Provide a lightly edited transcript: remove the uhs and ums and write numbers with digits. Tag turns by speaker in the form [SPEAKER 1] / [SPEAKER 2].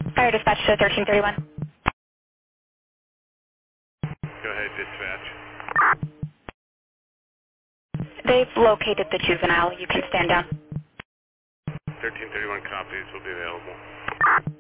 [SPEAKER 1] Fire dispatch to 1331.
[SPEAKER 2] Go ahead, dispatch.
[SPEAKER 1] They've located the juvenile. You can stand down.
[SPEAKER 2] 1331 copies will be available.